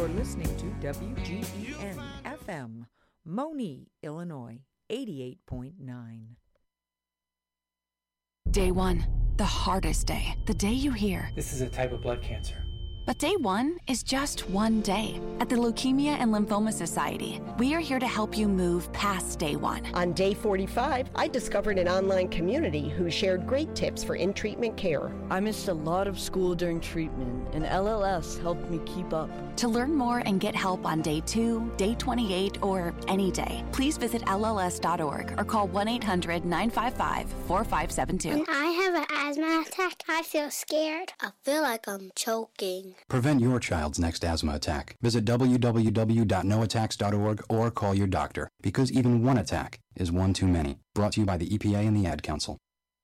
You're listening to WGEN FM, Moni, Illinois, 88.9. Day one, the hardest day. The day you hear, "This is a type of blood cancer." But day one is just one day. At the Leukemia and Lymphoma Society, we are here to help you move past day one. On day 45, I discovered an online community who shared great tips for in-treatment care. I missed a lot of school during treatment, and LLS helped me keep up. To learn more and get help on day 2, day 28, or any day, please visit LLS.org or call 1-800-955-4572. When I have an asthma attack, I feel scared. I feel like I'm choking. Prevent your child's next asthma attack. Visit www.noattacks.org or call your doctor, because even one attack is one too many. Brought to you by the EPA and the Ad Council.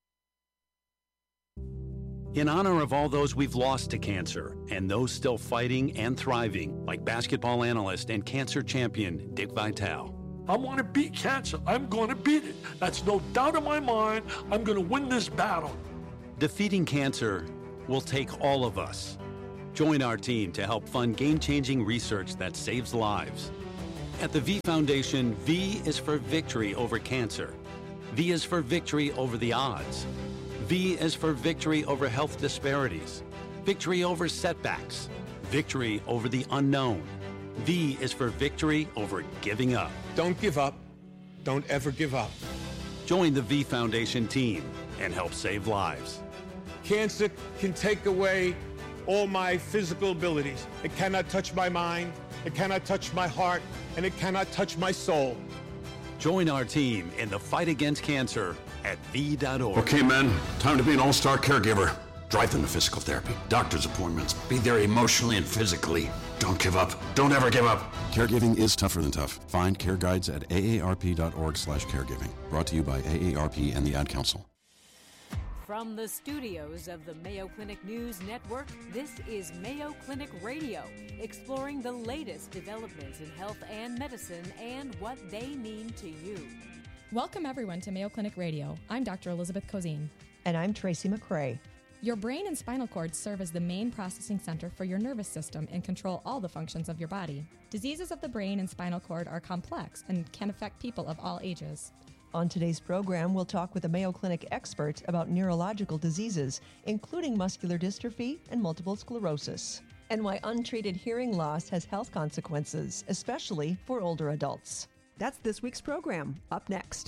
In honor of all those we've lost to cancer and those still fighting and thriving, like basketball analyst and cancer champion Dick Vitale. I want to beat cancer. I'm going to beat it. That's no doubt in my mind. I'm going to win this battle. Defeating cancer will take all of us. Join our team to help fund game-changing research that saves lives. At the V Foundation, V is for victory over cancer. V is for victory over the odds. V is for victory over health disparities, victory over setbacks, victory over the unknown. V is for victory over giving up. Don't give up. Don't ever give up. Join the V Foundation team and help save lives. Cancer can take away all my physical abilities. It cannot touch my mind, it cannot touch my heart, and it cannot touch my soul. Join our team in the fight against cancer at V.org. Okay, men, time to be an all-star caregiver. Drive them to physical therapy, doctor's appointments. Be there emotionally and physically. Don't give up. Don't ever give up. Caregiving is tougher than tough. Find care guides at aarp.org/caregiving. Brought to you by AARP and the Ad Council. From the studios of the Mayo Clinic News Network, this is Mayo Clinic Radio, exploring the latest developments in health and medicine and what they mean to you. Welcome, everyone, to Mayo Clinic Radio. I'm Dr. Elizabeth Cozine. And I'm Tracy McCray. Your brain and spinal cord serve as the main processing center for your nervous system and control all the functions of your body. Diseases of the brain and spinal cord are complex and can affect people of all ages. On today's program, we'll talk with a Mayo Clinic expert about neurological diseases, including muscular dystrophy and multiple sclerosis, and why untreated hearing loss has health consequences, especially for older adults. That's this week's program. Up next.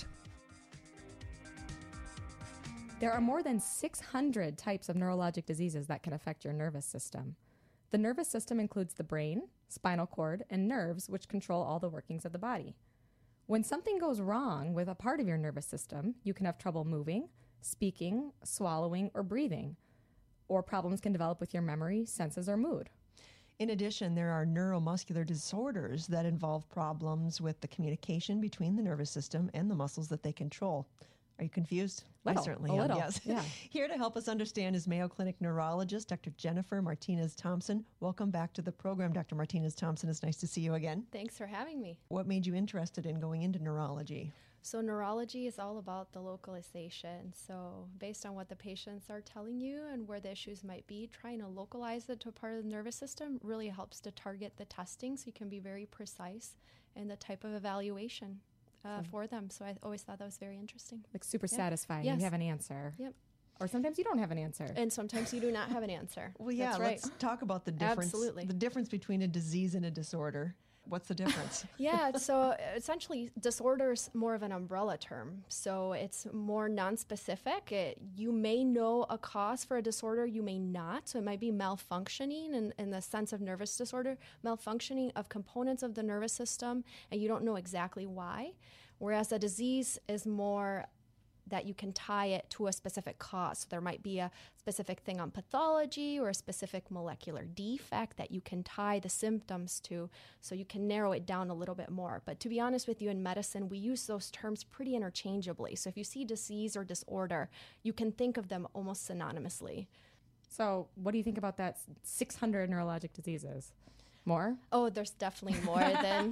There are more than 600 types of neurologic diseases that can affect your nervous system. The nervous system includes the brain, spinal cord, and nerves, which control all the workings of the body. When something goes wrong with a part of your nervous system, you can have trouble moving, speaking, swallowing, or breathing, or problems can develop with your memory, senses, or mood. In addition, there are neuromuscular disorders that involve problems with the communication between the nervous system and the muscles that they control. Are you confused? Little, I certainly am, little. Yes. Yeah. Here to help us understand is Mayo Clinic neurologist, Dr. Jennifer Martinez-Thompson. Welcome back to the program, Dr. Martinez-Thompson. It's nice to see you again. Thanks for having me. What made you interested in going into neurology? So neurology is all about the localization. So based on what the patients are telling you and where the issues might be, trying to localize it to a part of the nervous system really helps to target the testing so you can be very precise in the type of evaluation for them. So I always thought that was very interesting. Like super satisfying. Yes. You have an answer. Yep. Or sometimes you don't have an answer. And sometimes you do not have an answer. Well, yeah, that's right. Let's talk about the difference. Absolutely. The difference between a disease and a disorder. What's the difference? Yeah, so essentially disorder is more of an umbrella term. So it's more nonspecific. You may know a cause for a disorder, you may not. So it might be malfunctioning in the sense of nervous disorder, malfunctioning of components of the nervous system, and you don't know exactly why. Whereas a disease is more that you can tie it to a specific cause. So there might be a specific thing on pathology or a specific molecular defect that you can tie the symptoms to, so you can narrow it down a little bit more. But to be honest with you, in medicine, we use those terms pretty interchangeably. So if you see disease or disorder, you can think of them almost synonymously. So what do you think about that 600 neurologic diseases? More? Oh, there's definitely more than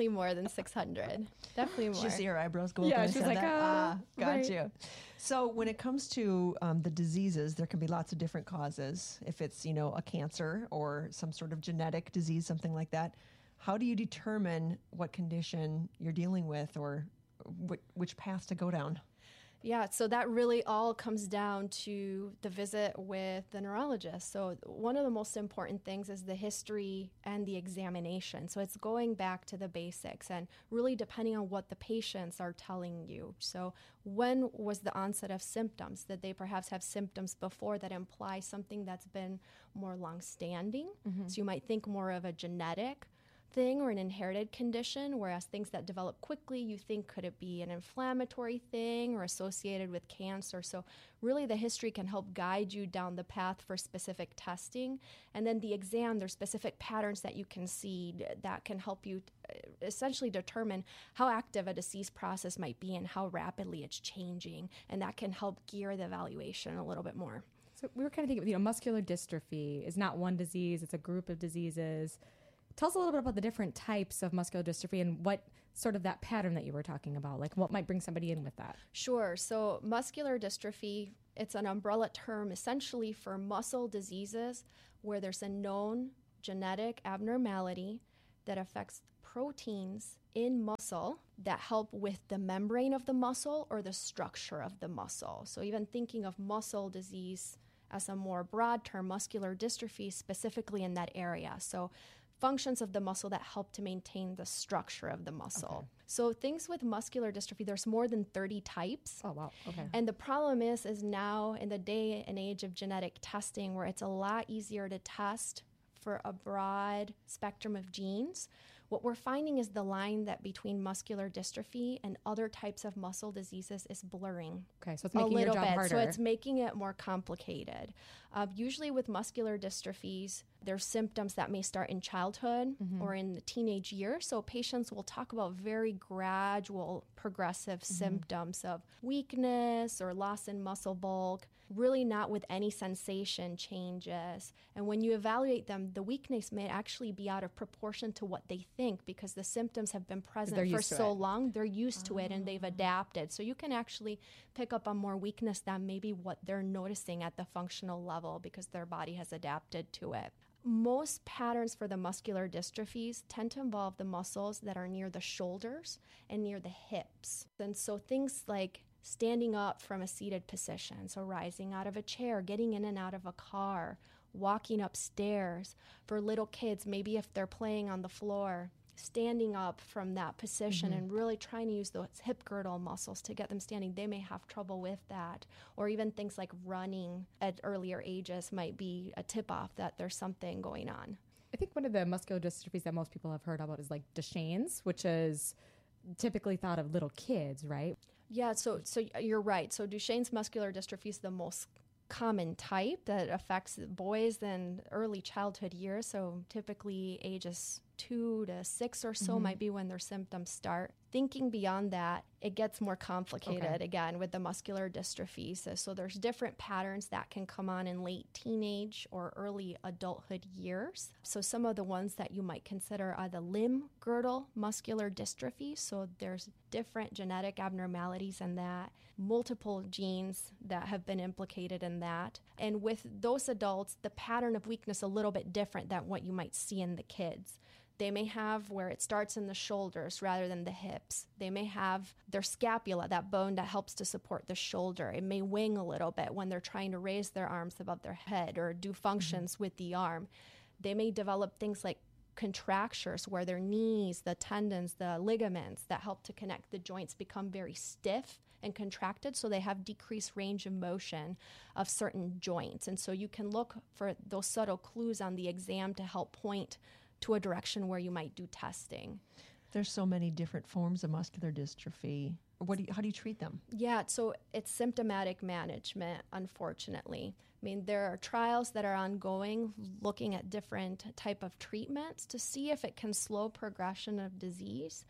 600. Definitely more. Did you see her eyebrows go up? Yeah, when I she's said like, that? Got right. you. So when it comes to the diseases, there can be lots of different causes. If it's, a cancer or some sort of genetic disease, something like that, how do you determine what condition you're dealing with or which path to go down? Yeah, so that really all comes down to the visit with the neurologist. So one of the most important things is the history and the examination. So it's going back to the basics and really depending on what the patients are telling you. So when was the onset of symptoms? Did they perhaps have symptoms before that imply something that's been more long-standing? Mm-hmm. So you might think more of a genetic thing or an inherited condition, whereas things that develop quickly, you think, could it be an inflammatory thing or associated with cancer? So really the history can help guide you down the path for specific testing. And then the exam, there's specific patterns that you can see that can help you essentially determine how active a disease process might be and how rapidly it's changing. And that can help gear the evaluation a little bit more. So we were kind of thinking, muscular dystrophy is not one disease, it's a group of diseases. Tell us a little bit about the different types of muscular dystrophy and what sort of that pattern that you were talking about, like what might bring somebody in with that. Sure. So muscular dystrophy, it's an umbrella term essentially for muscle diseases where there's a known genetic abnormality that affects proteins in muscle that help with the membrane of the muscle or the structure of the muscle. So even thinking of muscle disease as a more broad term, muscular dystrophy specifically in that area. So functions of the muscle that help to maintain the structure of the muscle. Okay. So things with muscular dystrophy, there's more than 30 types. Oh, wow. Okay. And the problem is now in the day and age of genetic testing where it's a lot easier to test for a broad spectrum of genes, what we're finding is the line that between muscular dystrophy and other types of muscle diseases is blurring. Okay, so it's making your job harder. So it's making it more complicated. Usually with muscular dystrophies, there's symptoms that may start in childhood or in the teenage years. So patients will talk about very gradual, progressive symptoms of weakness or loss in muscle bulk, really not with any sensation changes. And when you evaluate them, the weakness may actually be out of proportion to what they think because the symptoms have been present for so long, they're used to it and they've adapted. So you can actually pick up on more weakness than maybe what they're noticing at the functional level because their body has adapted to it. Most patterns for the muscular dystrophies tend to involve the muscles that are near the shoulders and near the hips. And so things like standing up from a seated position, so rising out of a chair, getting in and out of a car, walking upstairs. For little kids, maybe if they're playing on the floor, standing up from that position and really trying to use those hip girdle muscles to get them standing, they may have trouble with that. Or even things like running at earlier ages might be a tip-off that there's something going on. I think one of the muscular dystrophies that most people have heard about is like Duchenne's, which is typically thought of little kids, right? Yeah, so you're right. So Duchenne's muscular dystrophy is the most common type that affects boys in early childhood years. So typically ages 2 to 6 or so might be when their symptoms start. Thinking beyond that, it gets more complicated again with the muscular dystrophy. So there's different patterns that can come on in late teenage or early adulthood years. So some of the ones that you might consider are the limb girdle muscular dystrophy. So there's different genetic abnormalities in that, multiple genes that have been implicated in that. And with those adults, the pattern of weakness a little bit different than what you might see in the kids. They may have where it starts in the shoulders rather than the hips. They may have their scapula, that bone that helps to support the shoulder. It may wing a little bit when they're trying to raise their arms above their head or do functions with the arm. They may develop things like contractures where their knees, the tendons, the ligaments that help to connect the joints become very stiff and contracted, so they have decreased range of motion of certain joints. And so you can look for those subtle clues on the exam to help point to a direction where you might do testing. There's so many different forms of muscular dystrophy. How do you treat them? Yeah, so it's symptomatic management, unfortunately. I mean, there are trials that are ongoing looking at different type of treatments to see if it can slow progression of disease.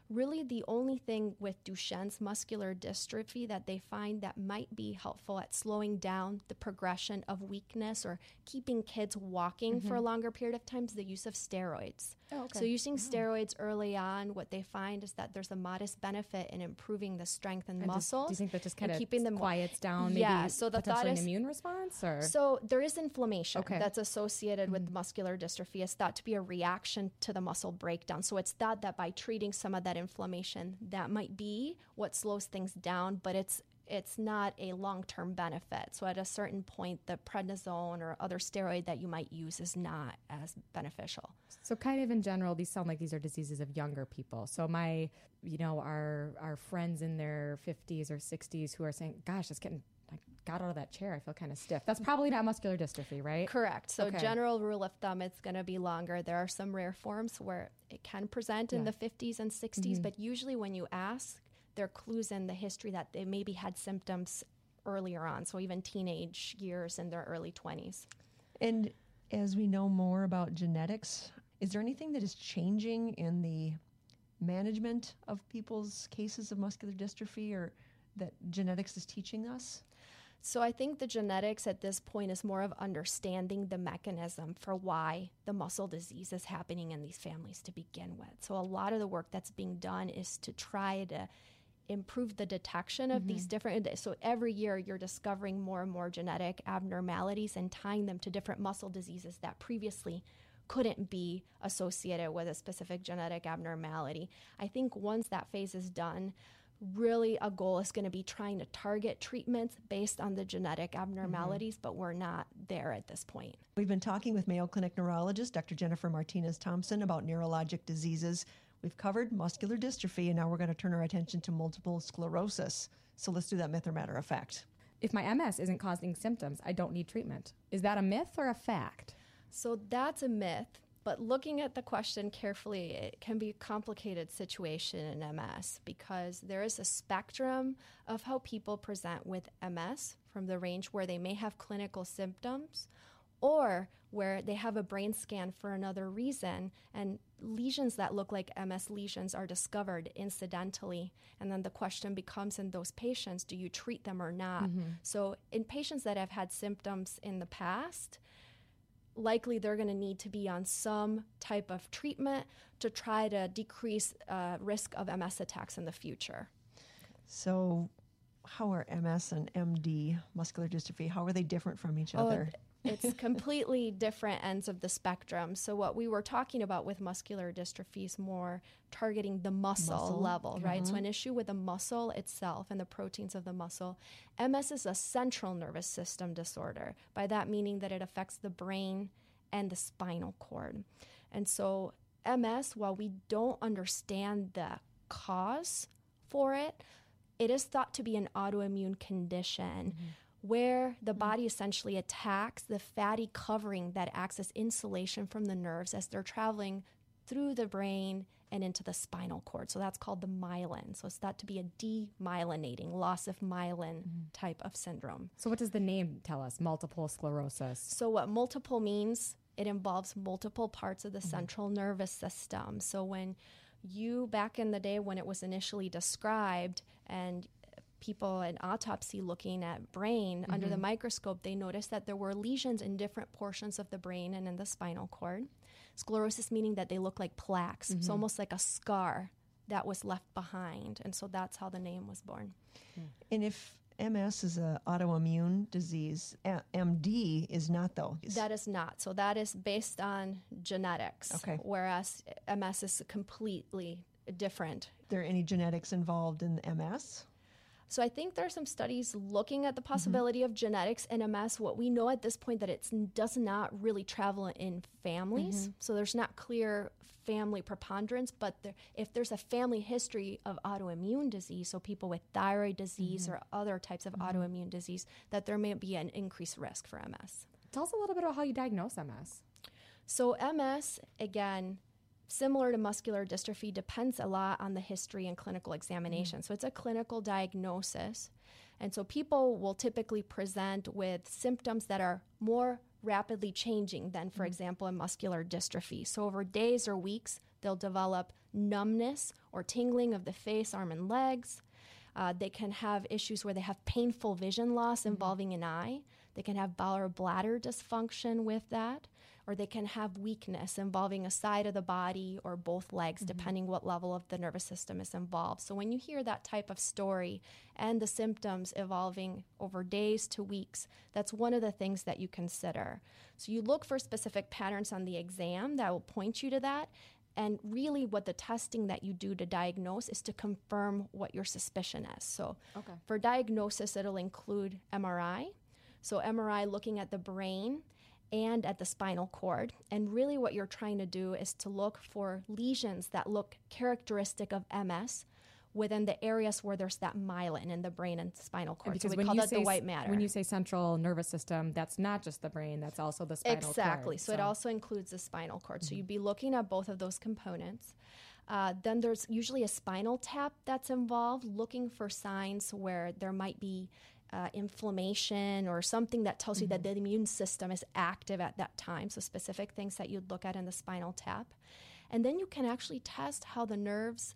really the only thing with Duchenne's muscular dystrophy that they find that might be helpful at slowing down the progression of weakness or keeping kids walking for a longer period of time is the use of steroids. Oh, okay. So using steroids early on, what they find is that there's a modest benefit in improving the strength and muscles. Do you think that just kind of keeping them quiets down maybe so the potentially thought is, an immune response? Or? So there is inflammation that's associated with muscular dystrophy. It's thought to be a reaction to the muscle breakdown. So it's thought that by treating some of that inflammation, that might be what slows things down, but it's not a long-term benefit. So at a certain point, the prednisone or other steroid that you might use is not as beneficial. So kind of in general, these sound like these are diseases of younger people. So our friends in their 50s or 60s who are saying, gosh, I got out of that chair, I feel kind of stiff. That's probably not muscular dystrophy, right? Correct. So general rule of thumb, it's going to be longer. There are some rare forms where it can present in the 50s and 60s, but usually when you ask, there are clues in the history that they maybe had symptoms earlier on, so even teenage years in their early 20s. And as we know more about genetics, is there anything that is changing in the management of people's cases of muscular dystrophy or that genetics is teaching us? So I think the genetics at this point is more of understanding the mechanism for why the muscle disease is happening in these families to begin with. So a lot of the work that's being done is to try to improve the detection of these different, so every year you're discovering more and more genetic abnormalities and tying them to different muscle diseases that previously couldn't be associated with a specific genetic abnormality. I think once that phase is done, really a goal is going to be trying to target treatments based on the genetic abnormalities, but we're not there at this point. We've been talking with Mayo Clinic neurologist Dr. Jennifer Martinez-Thompson about neurologic diseases. We've covered muscular dystrophy, and now we're going to turn our attention to multiple sclerosis. So let's do that myth or matter of fact. If my MS isn't causing symptoms, I don't need treatment. Is that a myth or a fact? So that's a myth. But looking at the question carefully, it can be a complicated situation in MS because there is a spectrum of how people present with MS, from the range where they may have clinical symptoms or where they have a brain scan for another reason and lesions that look like MS lesions are discovered incidentally. And then the question becomes in those patients, do you treat them or not? So in patients that have had symptoms in the past, likely they're going to need to be on some type of treatment to try to decrease risk of MS attacks in the future. So how are MS and MD, muscular dystrophy, how are they different from each other? It's completely different ends of the spectrum. So what we were talking about with muscular dystrophy is more targeting the muscle level, right? So an issue with the muscle itself and the proteins of the muscle. MS is a central nervous system disorder. By that meaning that it affects the brain and the spinal cord. And so MS, while we don't understand the cause for it, it is thought to be an autoimmune condition where the body essentially attacks the fatty covering that acts as insulation from the nerves as they're traveling through the brain and into the spinal cord. So that's called the myelin. So it's thought to be a demyelinating, loss of myelin type of syndrome. So what does the name tell us, multiple sclerosis? So what multiple means, it involves multiple parts of the central nervous system. So when back in the day when it was initially described and people in autopsy looking at brain under the microscope, they noticed that there were lesions in different portions of the brain and in the spinal cord. Sclerosis meaning that they look like plaques, so almost like a scar that was left behind. And so that's how the name was born. And if MS is an autoimmune disease, MD is not, though? That is not. So that is based on genetics, whereas MS is completely different. Are there any genetics involved in MS? So I think there are some studies looking at the possibility of genetics in MS. What we know at this point that it does not really travel in families. So there's not clear family preponderance, but if there's a family history of autoimmune disease, so people with thyroid disease or other types of autoimmune disease, that there may be an increased risk for MS. Tell us a little bit about how you diagnose MS. So MS, again, similar to muscular dystrophy, depends a lot on the history and clinical examination. So it's a clinical diagnosis. And so people will typically present with symptoms that are more rapidly changing than, for example, in muscular dystrophy. So over days or weeks, they'll develop numbness or tingling of the face, arm, and legs. They can have issues where they have painful vision loss involving an eye. They can have bowel or bladder dysfunction with that, or they can have weakness involving a side of the body or both legs, depending what level of the nervous system is involved. So when you hear that type of story and the symptoms evolving over days to weeks, that's one of the things that you consider. So you look for specific patterns on the exam that will point you to that. And really what the testing that you do to diagnose is to confirm what your suspicion is. So for diagnosis, it'll include MRI. So MRI looking at the brain and at the spinal cord. And really what you're trying to do is to look for lesions that look characteristic of MS within the areas where there's that myelin in the brain and spinal cord. So we call that the white matter. When you say central nervous system, that's not just the brain, that's also the spinal cord. Exactly. So it also includes the spinal cord. So you'd be looking at both of those components. Then there's usually a spinal tap that's involved, looking for signs where there might be inflammation or something that tells you that the immune system is active at that time. So specific things that you'd look at in the spinal tap. And then you can actually test how the nerves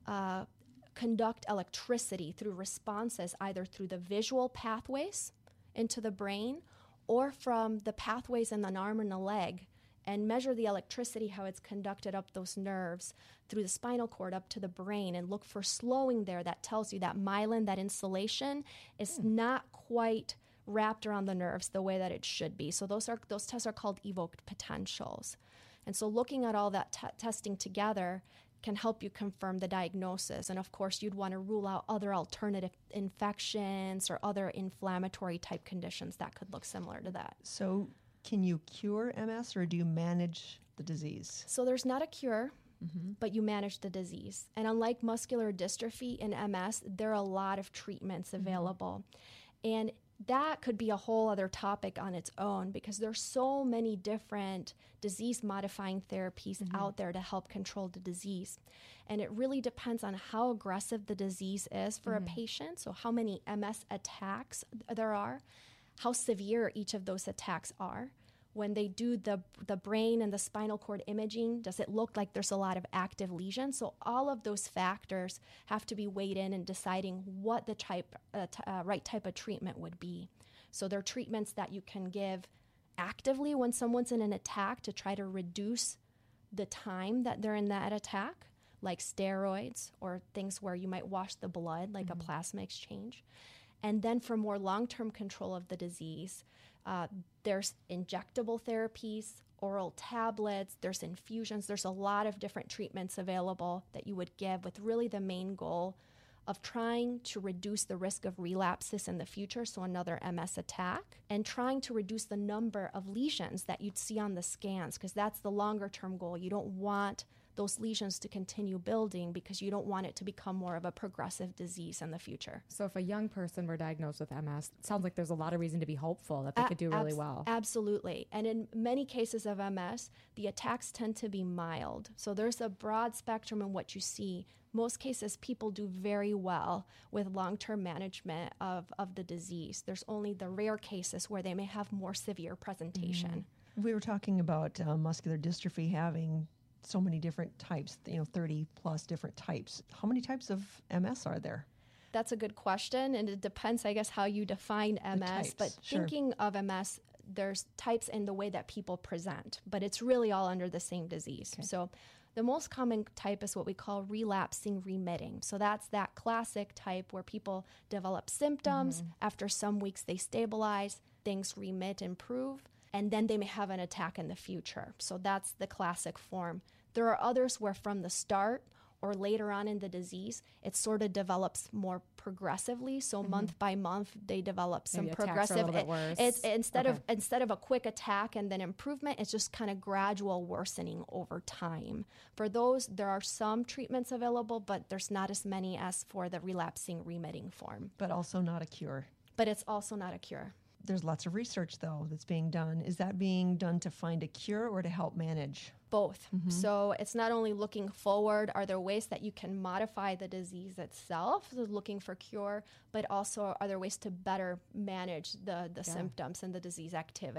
conduct electricity through responses, either through the visual pathways into the brain or from the pathways in an arm and a leg, and measure the electricity, how it's conducted up those nerves through the spinal cord up to the brain, and look for slowing there. That tells you that myelin, that insulation, is not quite wrapped around the nerves the way that it should be. So those tests are called evoked potentials. And so looking at all that testing together can help you confirm the diagnosis. And of course, you'd want to rule out other alternative infections or other inflammatory type conditions that could look similar to that. So can you cure MS or do you manage the disease? So there's not a cure, but you manage the disease. And unlike muscular dystrophy in MS, there are a lot of treatments available. And that could be a whole other topic on its own, because there's so many different disease-modifying therapies out there to help control the disease. And it really depends on how aggressive the disease is for a patient, so how many MS attacks there are, how severe each of those attacks are. When they do the brain and the spinal cord imaging, does it look like there's a lot of active lesions? So all of those factors have to be weighed in deciding what the right type of treatment would be. So there are treatments that you can give actively when someone's in an attack to try to reduce the time that they're in that attack, like steroids or things where you might wash the blood, like a plasma exchange. And then for more long-term control of the disease, there's injectable therapies, oral tablets, there's infusions, there's a lot of different treatments available that you would give with really the main goal of trying to reduce the risk of relapses in the future, so another MS attack, and trying to reduce the number of lesions that you'd see on the scans, because that's the longer term goal. You don't want those lesions to continue building because you don't want it to become more of a progressive disease in the future. So if a young person were diagnosed with MS, it sounds like there's a lot of reason to be hopeful that they could do really well. Absolutely. And in many cases of MS, the attacks tend to be mild. So there's a broad spectrum in what you see. Most cases, people do very well with long-term management of the disease. There's only the rare cases where they may have more severe presentation. We were talking about muscular dystrophy having so many different types, 30 plus different types. How many types of MS are there? That's a good question, and it depends, I guess, how you define MS. But thinking of MS, there's types in the way that people present, but it's really all under the same disease. Okay. So the most common type is what we call relapsing remitting. So that's that classic type where people develop symptoms. After some weeks, they stabilize, things remit, improve, and then they may have an attack in the future. So that's the classic form. There are others where from the start or later on in the disease, it sort of develops more progressively. So month by month, they develop some progressive. A little bit worse. It's instead of a quick attack and then improvement, it's just kind of gradual worsening over time. For those, there are some treatments available, but there's not as many as for the relapsing remitting form. But also not a cure. But it's also not a cure. There's lots of research, though, that's being done. Is that being done to find a cure or to help manage? Both. So it's not only looking forward, are there ways that you can modify the disease itself, so looking for cure, but also are there ways to better manage the symptoms and the disease activity?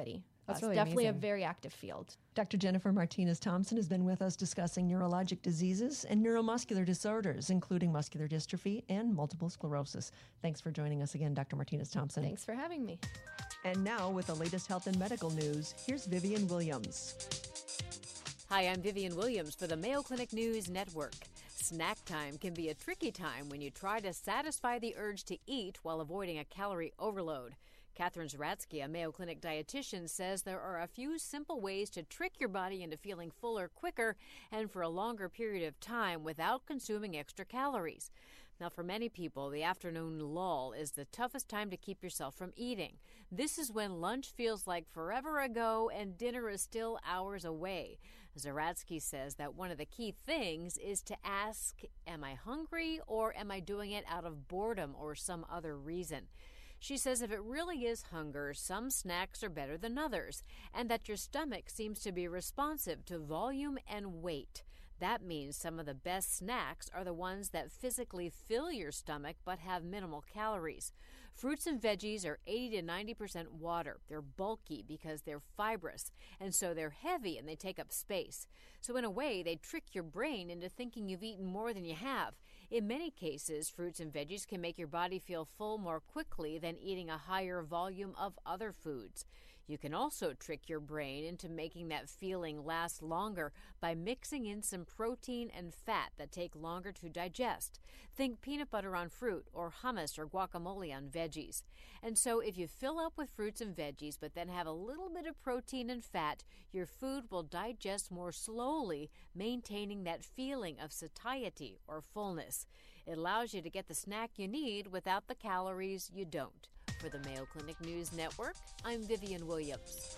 That's really definitely amazing. a very active field. Dr. Jennifer Martinez-Thompson has been with us discussing neurologic diseases and neuromuscular disorders, including muscular dystrophy and multiple sclerosis. Thanks for joining us again, Dr. Martinez-Thompson. Thanks for having me. And now, with the latest health and medical news, here's Vivian Williams. Hi, I'm Vivian Williams for the Mayo Clinic News Network. Snack time can be a tricky time when you try to satisfy the urge to eat while avoiding a calorie overload. Catherine Zaratsky, a Mayo Clinic dietitian, says there are a few simple ways to trick your body into feeling fuller quicker and for a longer period of time without consuming extra calories. Now, for many people, the afternoon lull is the toughest time to keep yourself from eating. This is when lunch feels like forever ago and dinner is still hours away. Zaratsky says that one of the key things is to ask, am I hungry or am I doing it out of boredom or some other reason? She says if it really is hunger, some snacks are better than others, and that your stomach seems to be responsive to volume and weight. That means some of the best snacks are the ones that physically fill your stomach but have minimal calories. Fruits and veggies are 80 to 90% water. They're bulky because they're fibrous, and so they're heavy and they take up space. So in a way, they trick your brain into thinking you've eaten more than you have. In many cases, fruits and veggies can make your body feel full more quickly than eating a higher volume of other foods. You can also trick your brain into making that feeling last longer by mixing in some protein and fat that take longer to digest. Think peanut butter on fruit or hummus or guacamole on veggies. And so if you fill up with fruits and veggies but then have a little bit of protein and fat, your food will digest more slowly, maintaining that feeling of satiety or fullness. It allows you to get the snack you need without the calories you don't. For the Mayo Clinic News Network, I'm Vivian Williams.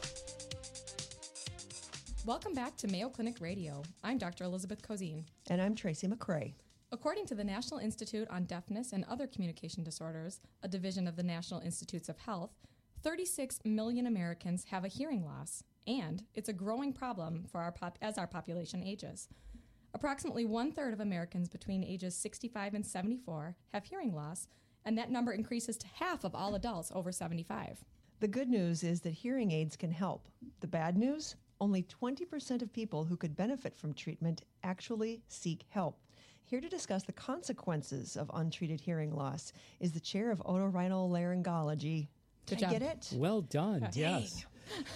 Welcome back to Mayo Clinic Radio. I'm Dr. Elizabeth Cozine. And I'm Tracy McCrae. According to the National Institute on Deafness and Other Communication Disorders, a division of the National Institutes of Health, 36 million Americans have a hearing loss, and it's a growing problem for as our population ages. Approximately 1/3 of Americans between ages 65 and 74 have hearing loss, and that number increases to half of all adults over 75. The good news is that hearing aids can help. The bad news? Only 20% of people who could benefit from treatment actually seek help. Here to discuss the consequences of untreated hearing loss is the chair of otorhinolaryngology. Did I get it? Well done, yes.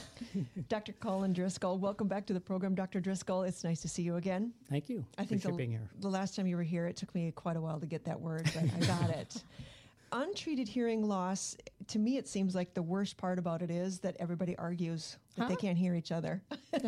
Dr. Colin Driscoll, welcome back to the program, Dr. Driscoll. It's nice to see you again. Thank you. I think Appreciate being here. The last time you were here, it took me quite a while to get that word, but I got it. Untreated hearing loss, to me, it seems like the worst part about it is that everybody argues that they can't hear each other.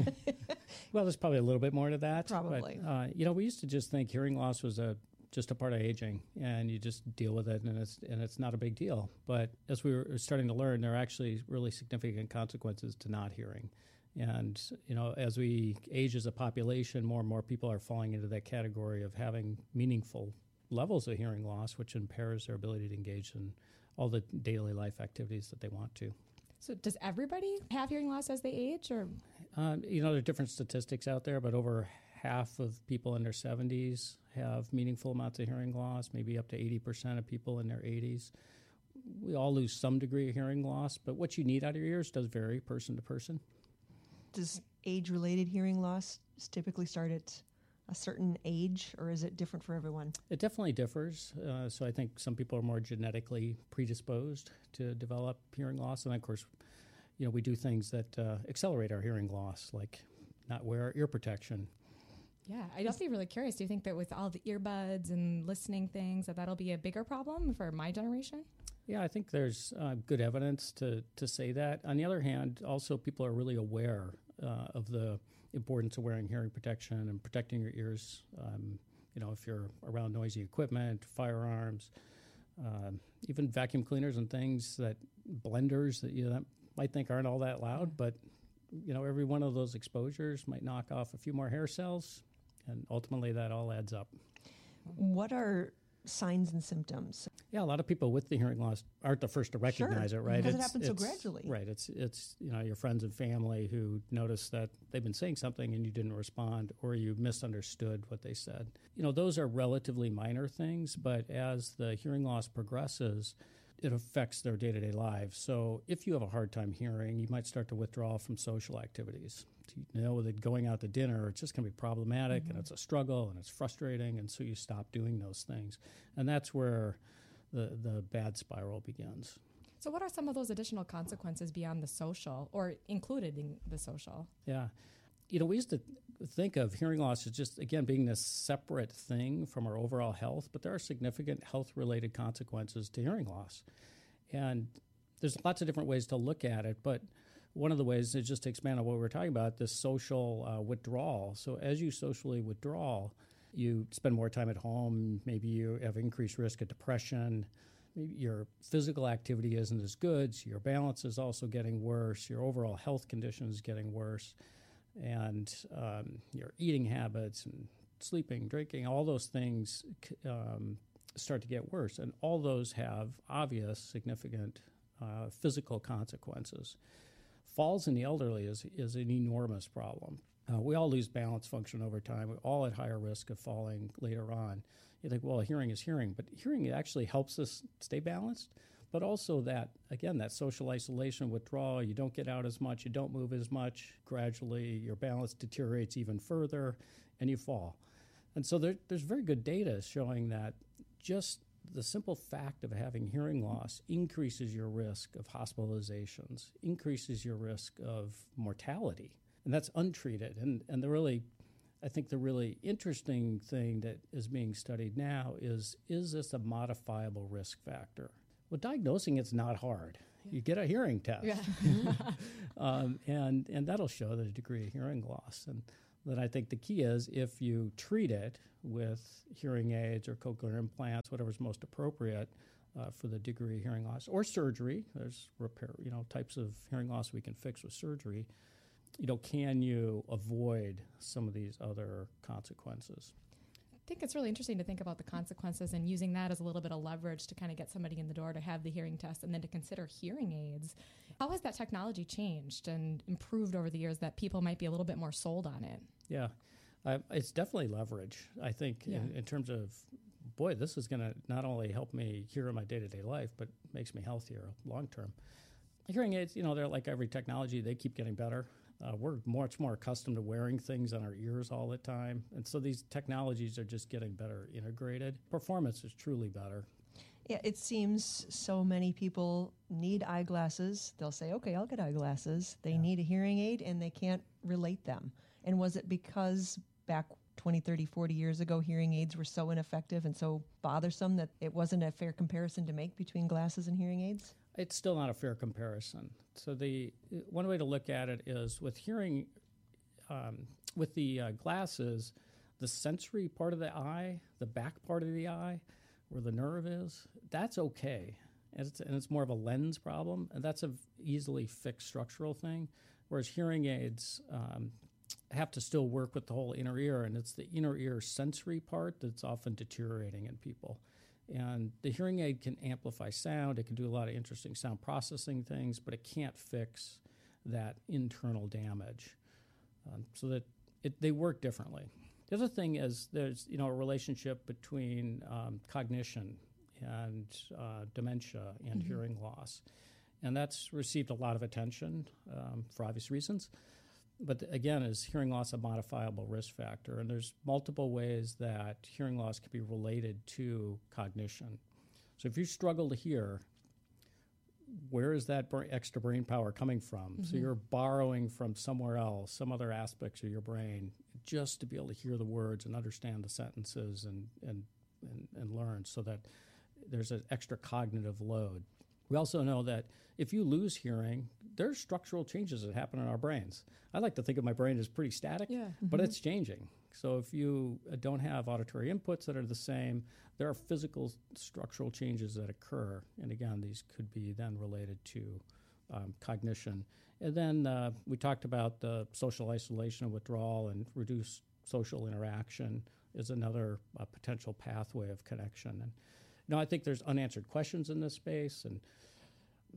Well, there's probably a little bit more to that. Probably. But, we used to just think hearing loss was just a part of aging, and you just deal with it, and it's not a big deal. But as we were starting to learn, there are actually really significant consequences to not hearing. And, as we age as a population, more and more people are falling into that category of having meaningful levels of hearing loss, which impairs their ability to engage in all the daily life activities that they want to. So does everybody have hearing loss as they age? Or there are different statistics out there, but over half of people in their 70s have meaningful amounts of hearing loss, maybe up to 80% of people in their 80s. We all lose some degree of hearing loss, but what you need out of your ears does vary person to person. Does age-related hearing loss typically start at a certain age, or is it different for everyone? It definitely differs. So I think some people are more genetically predisposed to develop hearing loss. And of course, we do things that accelerate our hearing loss, like not wear ear protection. Yeah, I'd also be really curious. Do you think that with all the earbuds and listening things, that'll be a bigger problem for my generation? Yeah, I think there's good evidence to say that. On the other hand, also people are really aware of the importance of wearing hearing protection and protecting your ears. If you're around noisy equipment, firearms, even vacuum cleaners and things, that blenders that that might think aren't all that loud, but every one of those exposures might knock off a few more hair cells, and ultimately that all adds up. What are signs and symptoms? Yeah, a lot of people with the hearing loss aren't the first to recognize it, right? Because it happens so gradually. Right. It's your friends and family who notice that they've been saying something and you didn't respond, or you misunderstood what they said. Those are relatively minor things, but as the hearing loss progresses, it affects their day-to-day lives. So if you have a hard time hearing, you might start to withdraw from social activities. You know that going out to dinner, it's just going to be problematic, and it's a struggle, and it's frustrating, and so you stop doing those things. And that's where the bad spiral begins. So what are some of those additional consequences beyond the social, or included in the social? Yeah. We used to think of hearing loss as just, again, being this separate thing from our overall health, but there are significant health-related consequences to hearing loss. And there's lots of different ways to look at it, but one of the ways is just to expand on what we were talking about, this social withdrawal. So as you socially withdraw, you spend more time at home, maybe you have increased risk of depression, maybe your physical activity isn't as good, so your balance is also getting worse, your overall health condition is getting worse, and your eating habits and sleeping, drinking, all those things start to get worse. And all those have obvious, significant physical consequences. Falls in the elderly is an enormous problem. We all lose balance function over time. We're all at higher risk of falling later on. You think, well, hearing is hearing, but hearing actually helps us stay balanced. But also that social isolation, withdrawal, you don't get out as much, you don't move as much, gradually your balance deteriorates even further, and you fall. And so there's very good data showing that just the simple fact of having hearing loss increases your risk of hospitalizations, increases your risk of mortality, and that's untreated. And I think the really interesting thing that is being studied now is this a modifiable risk factor? Well, diagnosing it's not hard. You get a hearing test, and that'll show the degree of hearing loss. And then I think the key is if you treat it with hearing aids or cochlear implants, whatever's most appropriate for the degree of hearing loss, or surgery. There's types of hearing loss we can fix with surgery. Can you avoid some of these other consequences? I think it's really interesting to think about the consequences and using that as a little bit of leverage to kind of get somebody in the door to have the hearing test and then to consider hearing aids. How has that technology changed and improved over the years that people might be a little bit more sold on it? Yeah, it's definitely leverage. I think in terms of, boy, this is going to not only help me hear in my day-to-day life, but makes me healthier long term. Hearing aids, they're like every technology, they keep getting better. We're much more accustomed to wearing things on our ears all the time. And so these technologies are just getting better integrated. Performance is truly better. Yeah, it seems so many people need eyeglasses. They'll say, okay, I'll get eyeglasses. They need a hearing aid, and they can't relate them. And was it because back 20, 30, 40 years ago, hearing aids were so ineffective and so bothersome that it wasn't a fair comparison to make between glasses and hearing aids? It's still not a fair comparison. So the one way to look at it is with hearing, with the glasses, the sensory part of the eye, the back part of the eye, where the nerve is, that's okay. And it's more of a lens problem, and that's an easily fixed structural thing, whereas hearing aids have to still work with the whole inner ear, and it's the inner ear sensory part that's often deteriorating in people. And the hearing aid can amplify sound. It can do a lot of interesting sound processing things, but it can't fix that internal damage. So that they work differently. The other thing is there's a relationship between cognition and dementia and hearing loss. And that's received a lot of attention for obvious reasons. But again, is hearing loss a modifiable risk factor? And there's multiple ways that hearing loss can be related to cognition. So if you struggle to hear, where is that extra brain power coming from? So you're borrowing from somewhere else, some other aspects of your brain, just to be able to hear the words and understand the sentences and learn, so that there's an extra cognitive load. We also know that if you lose hearing, there's structural changes that happen in our brains. I like to think of my brain as pretty static, but it's changing. So if you don't have auditory inputs that are the same, there are physical structural changes that occur. And again, these could be then related to cognition. And then we talked about the social isolation and withdrawal, and reduced social interaction is another potential pathway of connection. And I think there's unanswered questions in this space, and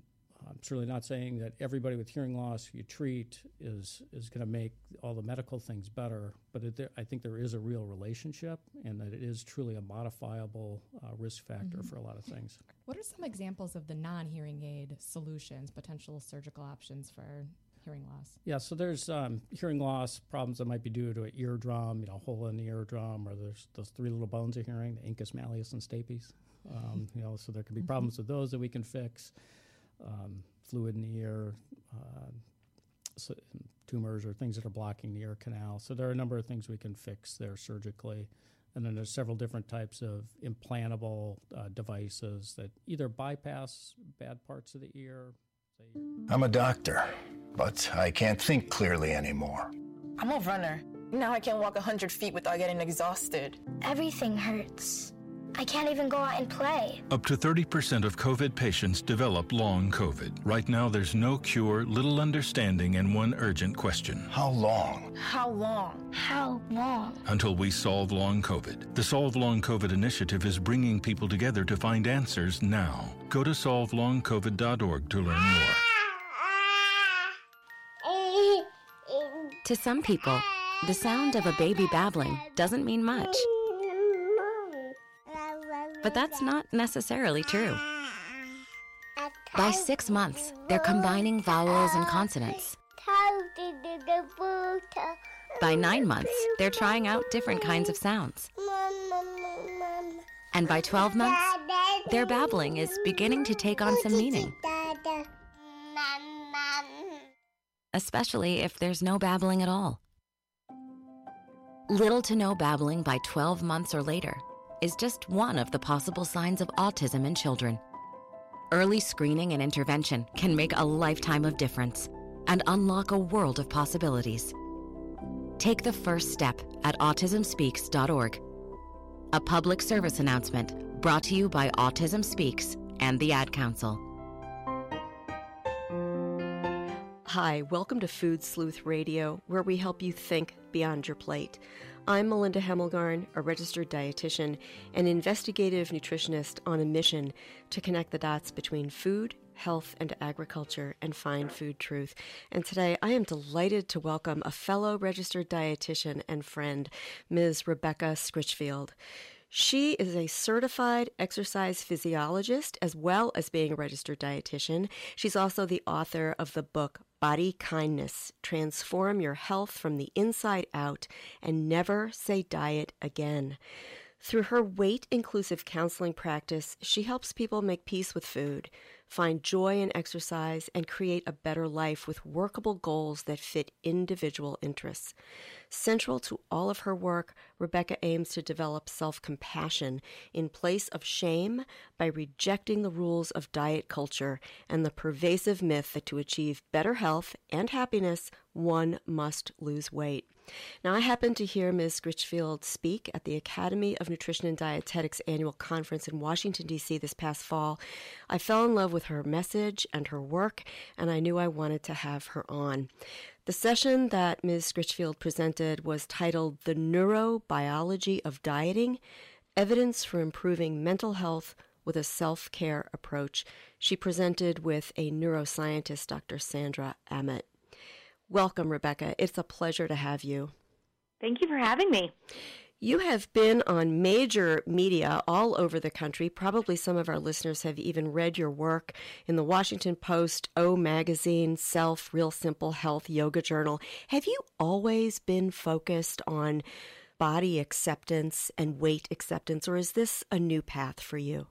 I'm certainly not saying that everybody with hearing loss you treat is going to make all the medical things better, but I think there is a real relationship, and that it is truly a modifiable risk factor for a lot of things. What are some examples of the non-hearing aid solutions, potential surgical options for hearing loss? Yeah, so there's hearing loss problems that might be due to an eardrum, hole in the eardrum, or there's those three little bones of hearing, the incus, malleus, and stapes. So there could be problems with those that we can fix. Fluid in the ear, tumors or things that are blocking the ear canal. So there are a number of things we can fix there surgically. And then there's several different types of implantable devices that either bypass bad parts of the ear. I'm a doctor, but I can't think clearly anymore. I'm a runner. Now I can walk 100 feet without getting exhausted. Everything hurts. I can't even go out and play. Up to 30% of COVID patients develop long COVID. Right now, there's no cure, little understanding, and one urgent question. How long? How long? How long? Until we solve long COVID. The Solve Long COVID initiative is bringing people together to find answers now. Go to solvelongcovid.org to learn more. To some people, the sound of a baby babbling doesn't mean much. But that's not necessarily true. By 6 months, they're combining vowels and consonants. By 9 months, they're trying out different kinds of sounds. And by 12 months, their babbling is beginning to take on some meaning. Especially if there's no babbling at all. Little to no babbling by 12 months or later is just one of the possible signs of autism in children. Early screening and intervention can make a lifetime of difference and unlock a world of possibilities. Take the first step at autismspeaks.org. A public service announcement brought to you by Autism Speaks and the Ad Council. Hi, welcome to Food Sleuth Radio, where we help you think beyond your plate. I'm Melinda Hemmelgarn, a registered dietitian and investigative nutritionist on a mission to connect the dots between food, health, and agriculture and find food truth. And today I am delighted to welcome a fellow registered dietitian and friend, Ms. Rebecca Scritchfield. She is a certified exercise physiologist as well as being a registered dietitian. She's also the author of the book Body Kindness, Transform Your Health from the Inside Out and Never Say Diet Again. Through her weight-inclusive counseling practice, she helps people make peace with food, find joy in exercise, and create a better life with workable goals that fit individual interests. Central to all of her work, Rebecca aims to develop self-compassion in place of shame by rejecting the rules of diet culture and the pervasive myth that to achieve better health and happiness, one must lose weight. Now, I happened to hear Ms. Scritchfield speak at the Academy of Nutrition and Dietetics annual conference in Washington, D.C. this past fall. I fell in love with her message and her work, and I knew I wanted to have her on. The session that Ms. Scritchfield presented was titled The Neurobiology of Dieting, Evidence for Improving Mental Health with a Self-Care Approach. She presented with a neuroscientist, Dr. Sandra Ament. Welcome, Rebecca. It's a pleasure to have you. Thank you for having me. You have been on major media all over the country. Probably some of our listeners have even read your work in the Washington Post, O Magazine, Self, Real Simple Health, Yoga Journal. Have you always been focused on body acceptance and weight acceptance, or is this a new path for you?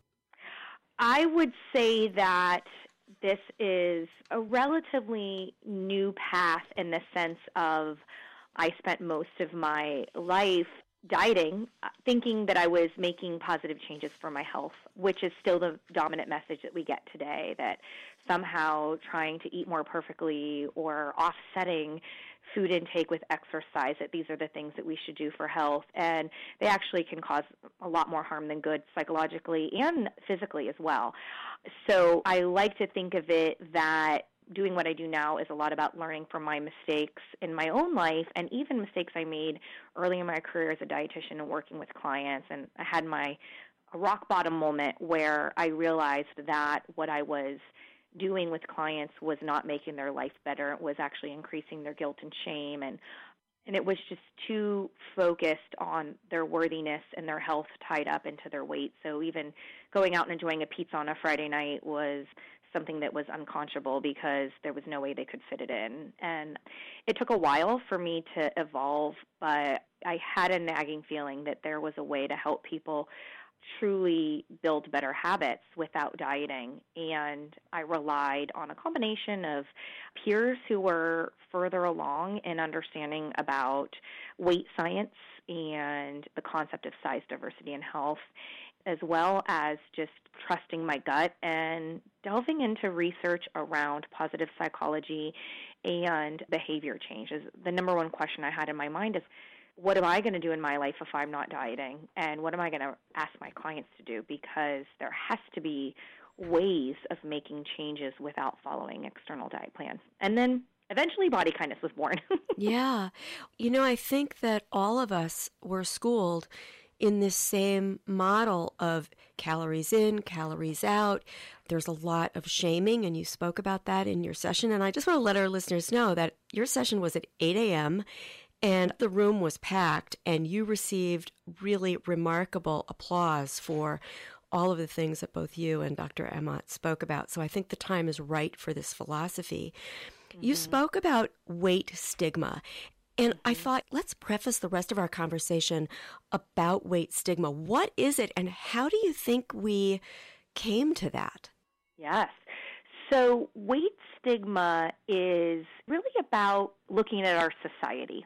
I would say that this is a relatively new path in the sense of I spent most of my life dieting, thinking that I was making positive changes for my health, which is still the dominant message that we get today, that somehow trying to eat more perfectly or offsetting food intake with exercise, that these are the things that we should do for health. And they actually can cause a lot more harm than good psychologically and physically as well. So I like to think of it that doing what I do now is a lot about learning from my mistakes in my own life and even mistakes I made early in my career as a dietitian and working with clients. And I had a rock bottom moment where I realized that what I was doing with clients was not making their life better. It was actually increasing their guilt and shame, and it was just too focused on their worthiness and their health tied up into their weight. So even going out and enjoying a pizza on a Friday night was something that was unconscionable because there was no way they could fit it in. And it took a while for me to evolve, but I had a nagging feeling that there was a way to help people truly build better habits without dieting. And I relied on a combination of peers who were further along in understanding about weight science and the concept of size diversity in health, as well as just trusting my gut and delving into research around positive psychology and behavior changes. The number one question I had in my mind is, what am I going to do in my life if I'm not dieting? And what am I going to ask my clients to do? Because there has to be ways of making changes without following external diet plans. And then eventually Body Kindness was born. Yeah. You know, I think that all of us were schooled in this same model of calories in, calories out. There's a lot of shaming, and you spoke about that in your session. And I just want to let our listeners know that your session was at 8 a.m., and the room was packed, and you received really remarkable applause for all of the things that both you and Dr. Emmott spoke about. So I think the time is right for this philosophy. Mm-hmm. You spoke about weight stigma. And I thought, let's preface the rest of our conversation about weight stigma. What is it, and how do you think we came to that? Yes. So weight stigma is really about looking at our society.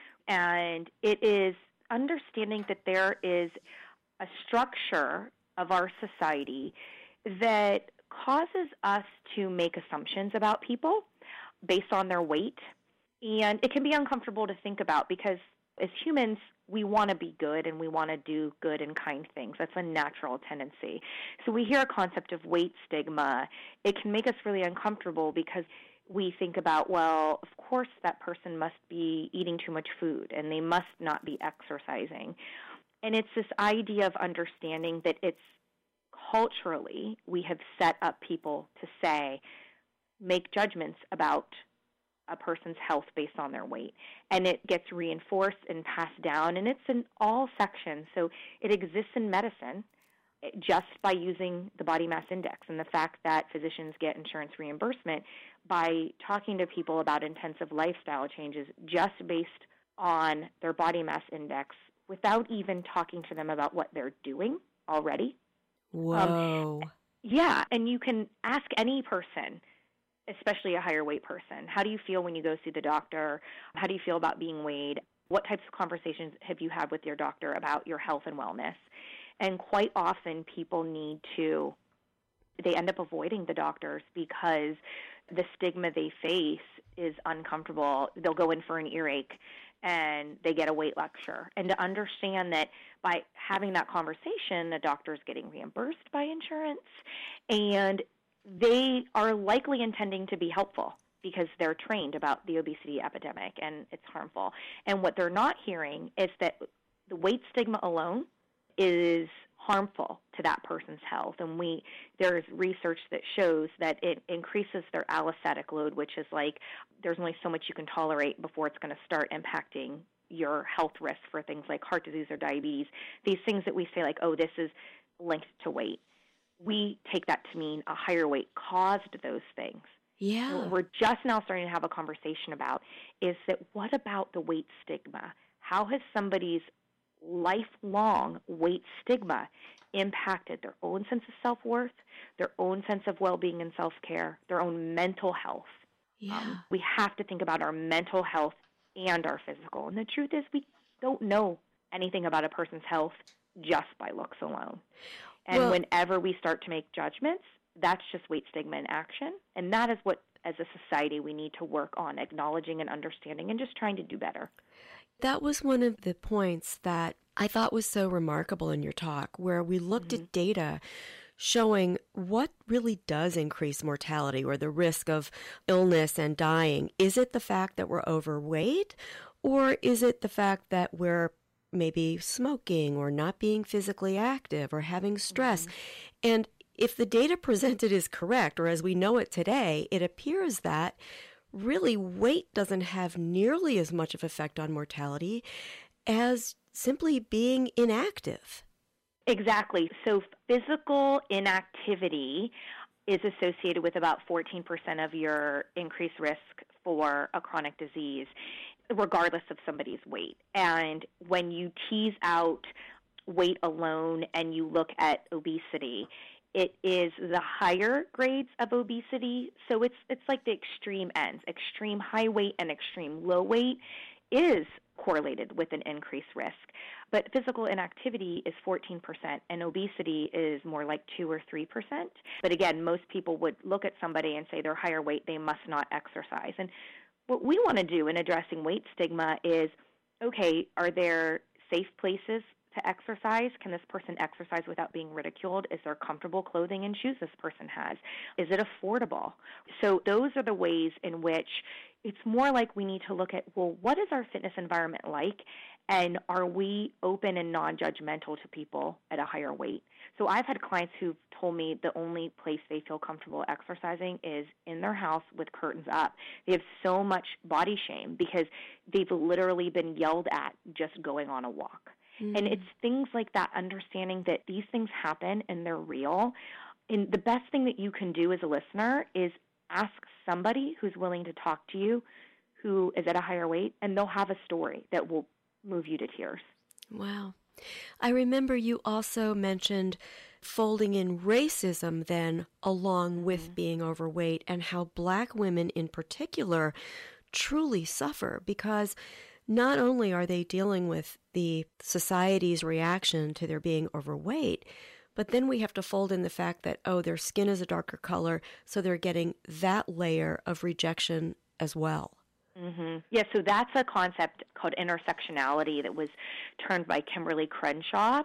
And it is understanding that there is a structure of our society that causes us to make assumptions about people based on their weight. And it can be uncomfortable to think about because as humans, we want to be good and we want to do good and kind things. That's a natural tendency. So we hear a concept of weight stigma. It can make us really uncomfortable because we think about, well, of course that person must be eating too much food and they must not be exercising. And it's this idea of understanding that it's culturally we have set up people to say, make judgments about a person's health based on their weight. And it gets reinforced and passed down, and it's in all sections. So it exists in medicine just by using the body mass index and the fact that physicians get insurance reimbursement by talking to people about intensive lifestyle changes just based on their body mass index without even talking to them about what they're doing already. Whoa. Yeah, and you can ask any person, especially a higher weight person, how do you feel when you go see the doctor? How do you feel about being weighed? What types of conversations have you had with your doctor about your health and wellness? And quite often people they end up avoiding the doctors because the stigma they face is uncomfortable. They'll go in for an earache and they get a weight lecture. And to understand that by having that conversation, the doctor's getting reimbursed by insurance, and they are likely intending to be helpful because they're trained about the obesity epidemic and it's harmful. And what they're not hearing is that the weight stigma alone is harmful to that person's health. And there's research that shows that it increases their allostatic load, which is like there's only so much you can tolerate before it's going to start impacting your health risks for things like heart disease or diabetes. These things that we say like, oh, this is linked to weight. We take that to mean a higher weight caused those things. Yeah. What we're just now starting to have a conversation about is that what about the weight stigma? How has somebody's lifelong weight stigma impacted their own sense of self-worth, their own sense of well-being and self-care, their own mental health? Yeah. We have to think about our mental health and our physical. And the truth is we don't know anything about a person's health just by looks alone. And whenever we start to make judgments, that's just weight stigma in action. And that is what, as a society, we need to work on acknowledging and understanding and just trying to do better. That was one of the points that I thought was so remarkable in your talk, where we looked at data showing what really does increase mortality or the risk of illness and dying. Is it the fact that we're overweight, or is it the fact that we're maybe smoking or not being physically active or having stress? And if the data presented is correct, or as we know it today, it appears that really weight doesn't have nearly as much of an effect on mortality as simply being inactive. Exactly. So physical inactivity is associated with about 14% of your increased risk for a chronic disease, regardless of somebody's weight. And when you tease out weight alone and you look at obesity, it is the higher grades of obesity. So it's like the extreme ends. Extreme high weight and extreme low weight is correlated with an increased risk. But physical inactivity is 14%, and obesity is more like 2 or 3%. But again, most people would look at somebody and say they're higher weight, they must not exercise. And what we want to do in addressing weight stigma is, okay, are there safe places to exercise? Can this person exercise without being ridiculed? Is there comfortable clothing and shoes this person has? Is it affordable? So those are the ways in which it's more like we need to look at, well, what is our fitness environment like? And are we open and non-judgmental to people at a higher weight? So I've had clients who've told me the only place they feel comfortable exercising is in their house with curtains up. They have so much body shame because they've literally been yelled at just going on a walk. Mm-hmm. And it's things like that, understanding that these things happen and they're real. And the best thing that you can do as a listener is ask somebody who's willing to talk to you who is at a higher weight, and they'll have a story that will move you to tears. Wow. I remember you also mentioned folding in racism then along with being overweight, and how Black women in particular truly suffer because not only are they dealing with the society's reaction to their being overweight, but then we have to fold in the fact that, oh, their skin is a darker color, so they're getting that layer of rejection as well. Mm-hmm. Yeah, so that's a concept called intersectionality that was termed by Kimberly Crenshaw,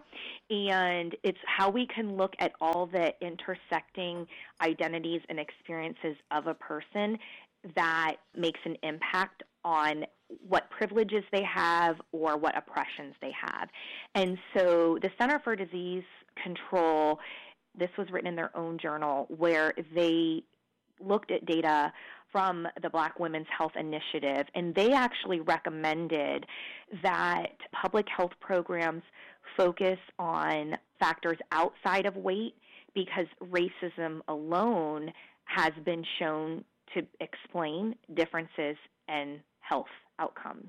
and it's how we can look at all the intersecting identities and experiences of a person that makes an impact on what privileges they have or what oppressions they have. And so the Center for Disease Control, this was written in their own journal, where they looked at data from the Black Women's Health Initiative, and they actually recommended that public health programs focus on factors outside of weight because racism alone has been shown to explain differences in health outcomes.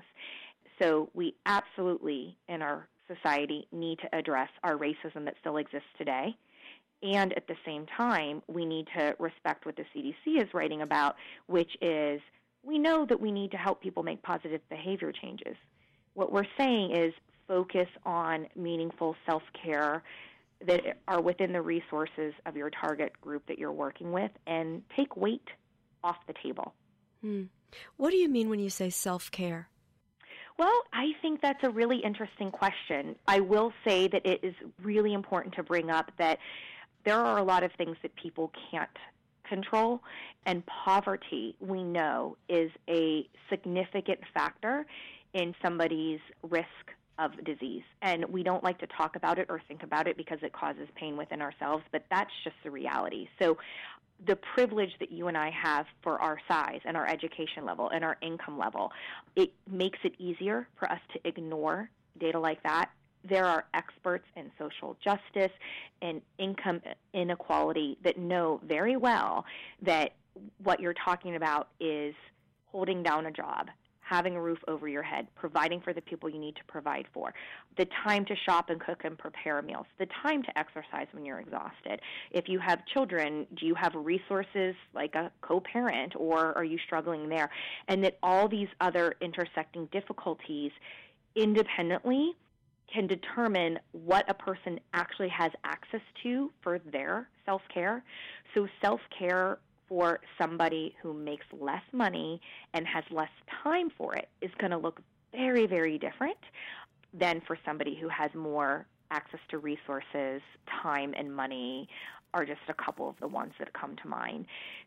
So we absolutely, in our society, need to address our racism that still exists today. And at the same time, we need to respect what the CDC is writing about, which is we know that we need to help people make positive behavior changes. What we're saying is focus on meaningful self-care that are within the resources of your target group that you're working with, and take weight off the table. What do you mean when you say self-care? Well, I think that's a really interesting question. I will say that it is really important to bring up that there are a lot of things that people can't control, and poverty, we know, is a significant factor in somebody's risk of disease. And we don't like to talk about it or think about it because it causes pain within ourselves, but that's just the reality. So the privilege that you and I have for our size and our education level and our income level, it makes it easier for us to ignore data like that. There are experts in social justice and income inequality that know very well that what you're talking about is holding down a job, having a roof over your head, providing for the people you need to provide for, the time to shop and cook and prepare meals, the time to exercise when you're exhausted. If you have children, do you have resources like a co-parent, or are you struggling there? And that all these other intersecting difficulties independently can determine what a person actually has access to for their self-care. So self-care for somebody who makes less money and has less time for it is going to look very, very different than for somebody who has more access to resources. Time and money are just a couple of the ones that come to mind.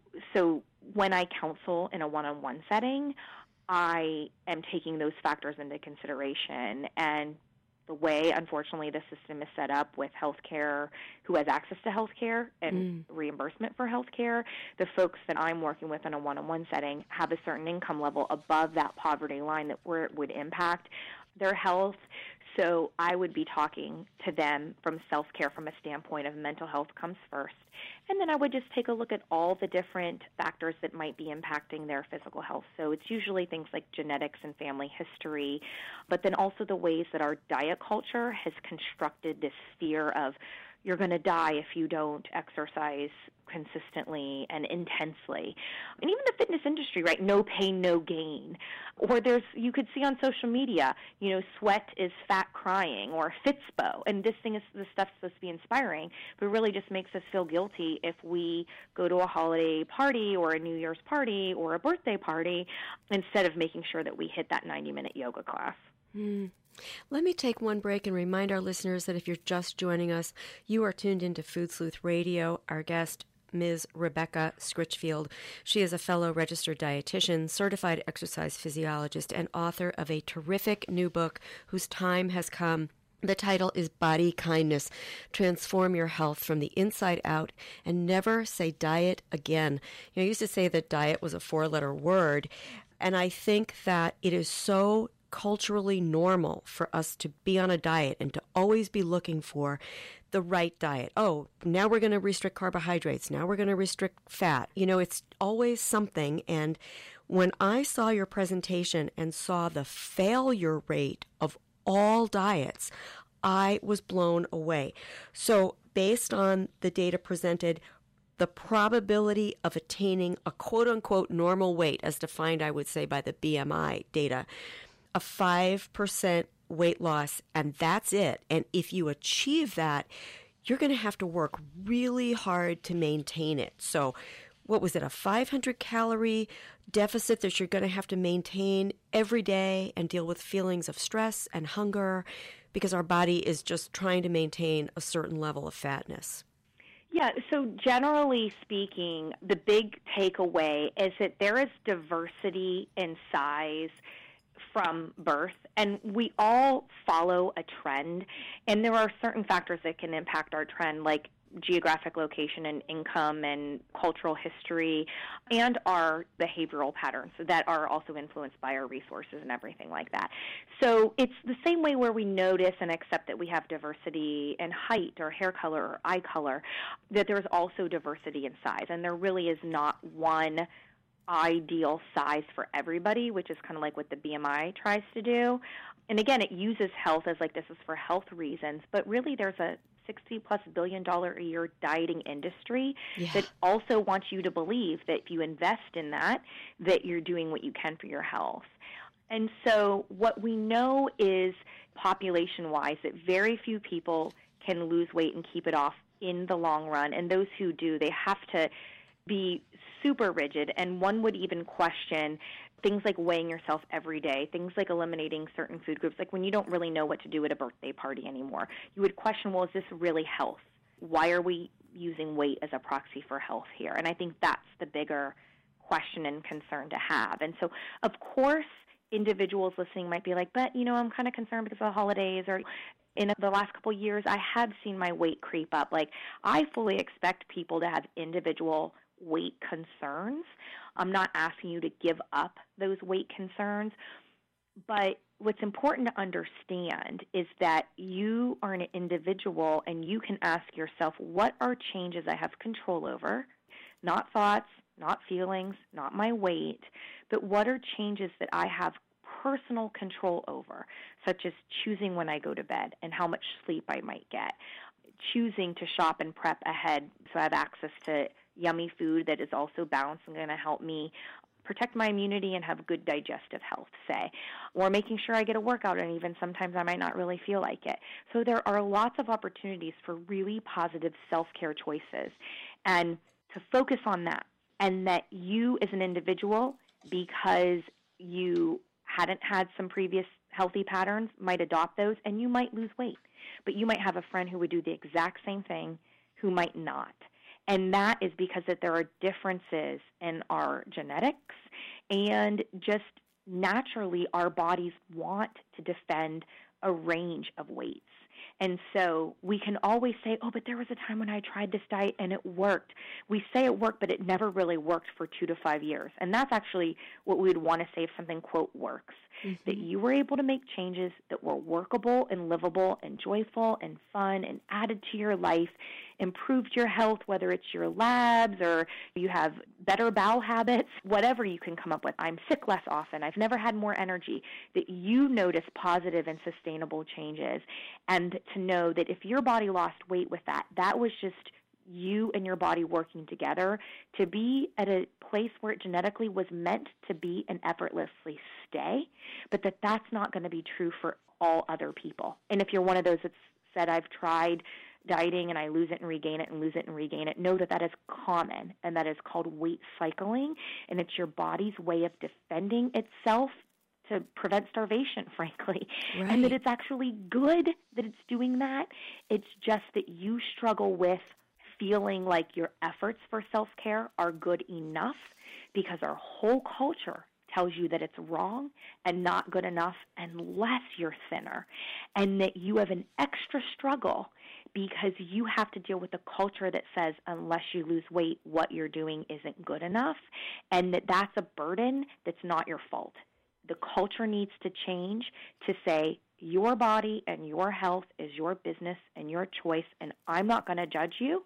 So when I counsel in a one-on-one setting, I am taking those factors into consideration and the way, unfortunately, the system is set up with healthcare, who has access to healthcare and reimbursement for healthcare. The folks that I'm working with in a one-on-one setting have a certain income level above that poverty line that where it would impact their health. So I would be talking to them from self-care from a standpoint of mental health comes first. And then I would just take a look at all the different factors that might be impacting their physical health. So it's usually things like genetics and family history, but then also the ways that our diet culture has constructed this fear of you're going to die if you don't exercise consistently and intensely. And even the fitness industry, right? No pain, no gain. Or you could see on social media, sweat is fat crying or Fitspo. And this stuff's supposed to be inspiring, but really just makes us feel guilty if we go to a holiday party or a New Year's party or a birthday party instead of making sure that we hit that 90-minute yoga class. Let me take one break and remind our listeners that if you're just joining us, you are tuned into Food Sleuth Radio. Our guest, Ms. Rebecca Scritchfield. She is a fellow registered dietitian, certified exercise physiologist, and author of a terrific new book whose time has come. The title is Body Kindness, Transform Your Health from the Inside Out and Never Say Diet Again. I used to say that diet was a 4-letter word, and I think that it is so culturally normal for us to be on a diet and to always be looking for the right diet. Oh, now we're going to restrict carbohydrates. Now we're going to restrict fat. It's always something. And when I saw your presentation and saw the failure rate of all diets, I was blown away. So based on the data presented, the probability of attaining a quote-unquote normal weight, as defined, I would say, by the BMI data, a 5% weight loss, and that's it. And if you achieve that, you're going to have to work really hard to maintain it. So what was it, a 500-calorie deficit that you're going to have to maintain every day and deal with feelings of stress and hunger because our body is just trying to maintain a certain level of fatness? Yeah, so generally speaking, the big takeaway is that there is diversity in size from birth, and we all follow a trend, and there are certain factors that can impact our trend, like geographic location and income and cultural history, and our behavioral patterns that are also influenced by our resources and everything like that. So it's the same way where we notice and accept that we have diversity in height or hair color or eye color, that there's also diversity in size, and there really is not one ideal size for everybody, which is kind of like what the BMI tries to do. And again, it uses health as like this is for health reasons, but really there's a $60+ billion a year dieting industry that also wants you to believe that if you invest in that you're doing what you can for your health. And so what we know is population-wise that very few people can lose weight and keep it off in the long run, and those who do, they have to be super rigid, and one would even question things like weighing yourself every day, things like eliminating certain food groups, like when you don't really know what to do at a birthday party anymore. You would question, well, is this really health? Why are we using weight as a proxy for health here? And I think that's the bigger question and concern to have. And so, of course, individuals listening might be like, but, I'm kind of concerned because of the holidays, or in the last couple of years, I have seen my weight creep up. Like, I fully expect people to have individual weight concerns. I'm not asking you to give up those weight concerns, but what's important to understand is that you are an individual and you can ask yourself, what are changes I have control over? Not thoughts, not feelings, not my weight, but what are changes that I have personal control over, such as choosing when I go to bed and how much sleep I might get, choosing to shop and prep ahead so I have access to yummy food that is also balanced and going to help me protect my immunity and have good digestive health, say, or making sure I get a workout, and even sometimes I might not really feel like it. So there are lots of opportunities for really positive self-care choices, and to focus on that, and that you as an individual, because you hadn't had some previous healthy patterns, might adopt those, and you might lose weight. But you might have a friend who would do the exact same thing who might not. And that is because that there are differences in our genetics, and just naturally our bodies want to defend a range of weights. And so we can always say, oh, but there was a time when I tried this diet and it worked. We say it worked, but it never really worked for 2 to 5 years. And that's actually what we would want to say if something, quote, works, that you were able to make changes that were workable and livable and joyful and fun and added to your life, improved your health, whether it's your labs or you have better bowel habits, whatever you can come up with. I'm sick less often. I've never had more energy. That you notice positive and sustainable changes. And to know that if your body lost weight with that, that was just you and your body working together to be at a place where it genetically was meant to be and effortlessly stay, but that's not going to be true for all other people. And if you're one of those that's said, I've tried dieting and I lose it and regain it and lose it and regain it, know that that is common, and that is called weight cycling, and it's your body's way of defending itself to prevent starvation, frankly, and that it's actually good that it's doing that. It's just that you struggle with feeling like your efforts for self-care are good enough because our whole culture tells you that it's wrong and not good enough unless you're thinner, and that you have an extra struggle because you have to deal with a culture that says unless you lose weight, what you're doing isn't good enough, and that's a burden that's not your fault. The culture needs to change to say your body and your health is your business and your choice, and I'm not going to judge you.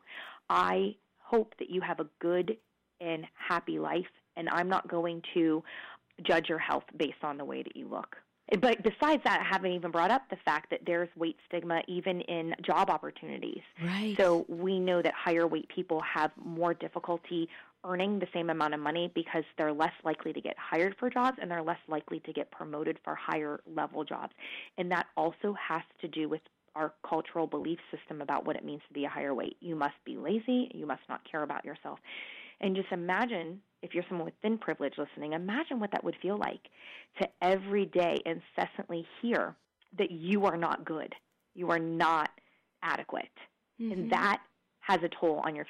I hope that you have a good and happy life, and I'm not going to judge your health based on the way that you look. But besides that, I haven't even brought up the fact that there's weight stigma even in job opportunities. Right. So we know that higher weight people have more difficulty earning the same amount of money because they're less likely to get hired for jobs and they're less likely to get promoted for higher level jobs. And that also has to do with our cultural belief system about what it means to be a higher weight. You must be lazy. You must not care about yourself. And just imagine, if you're someone with thin privilege listening, imagine what that would feel like to every day incessantly hear that you are not good, you are not adequate. And that has a toll on your